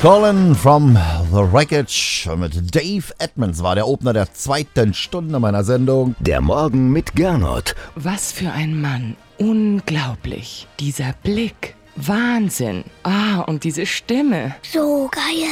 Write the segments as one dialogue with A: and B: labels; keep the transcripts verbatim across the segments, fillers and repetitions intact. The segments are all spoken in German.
A: Colin from the Wreckage mit Dave Edmunds war der Opener der zweiten Stunde meiner Sendung.
B: Der Morgen mit Gernot.
C: Was für ein Mann. Unglaublich. Dieser Blick. Wahnsinn. Ah, und diese Stimme.
D: So geil.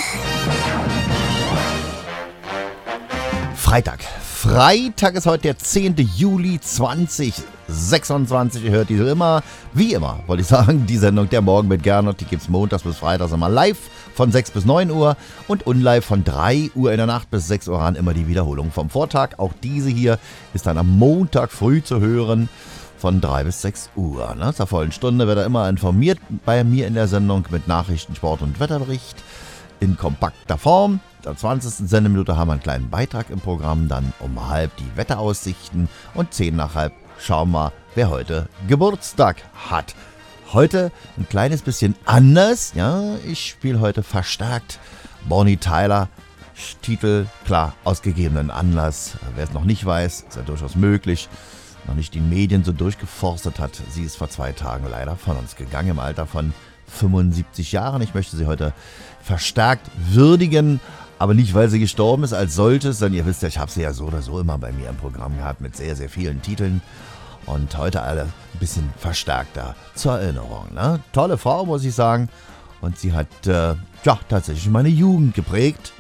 A: Freitag. Freitag ist heute der zehnten Juli zweitausendsechsundzwanzig. Ihr hört diese immer, wie immer, wollte ich sagen, die Sendung Der Morgen mit Gernot. Die gibt's montags bis freitags immer live von sechs bis neun Uhr und unlive von drei Uhr in der Nacht bis sechs Uhr an. Immer die Wiederholung vom Vortag. Auch diese hier ist dann am Montag früh zu hören von drei bis sechs Uhr. Ne? Zur vollen Stunde wird er immer informiert bei mir in der Sendung mit Nachrichten, Sport und Wetterbericht in kompakter Form. In der zwanzigsten Sendeminute haben wir einen kleinen Beitrag im Programm, dann um halb die Wetteraussichten und zehn nach halb schauen wir, wer heute Geburtstag hat. Heute ein kleines bisschen anders, ja, ich spiele heute verstärkt Bonnie Tyler, Titel, klar, aus gegebenen Anlass. Wer es noch nicht weiß, ist ja durchaus möglich, noch nicht die Medien so durchgeforstet hat. Sie ist vor zwei Tagen leider von uns gegangen im Alter von fünfundsiebzig Jahren. Ich möchte sie heute verstärkt würdigen, aber nicht, weil sie gestorben ist als solches, denn ihr wisst ja, ich habe sie ja so oder so immer bei mir im Programm gehabt mit sehr, sehr vielen Titeln und heute alle ein bisschen verstärkter zur Erinnerung. Ne? Tolle Frau, muss ich sagen, und sie hat äh, ja, tatsächlich meine Jugend geprägt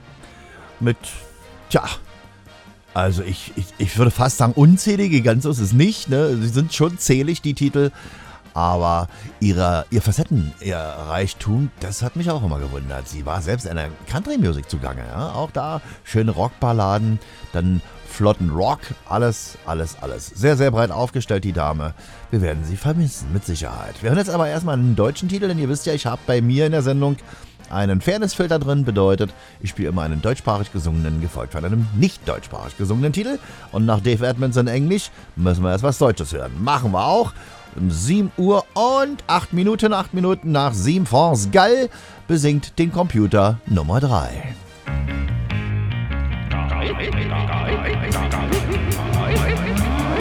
A: mit, tja, also ich, ich, ich würde fast sagen unzählige, ganz so ist es nicht, ne? Sie sind schon zählig, die Titel. Aber ihre, ihr Facetten, ihr Reichtum, das hat mich auch immer gewundert. Sie war selbst in der Country-Musik zugange. Ja? Auch da schöne Rockballaden, dann flotten Rock, alles, alles, alles. Sehr, sehr breit aufgestellt, die Dame. Wir werden sie vermissen, mit Sicherheit. Wir hören jetzt aber erstmal einen deutschen Titel, denn ihr wisst ja, ich habe bei mir in der Sendung einen Fairness-Filter drin, bedeutet, ich spiele immer einen deutschsprachig gesungenen, gefolgt von einem nicht deutschsprachig gesungenen Titel. Und nach Dave Edmunds in Englisch müssen wir erst was Deutsches hören. Machen wir auch. Um sieben Uhr und acht Minuten, acht Minuten nach sieben, France Gall besingt den Computer Nummer drei.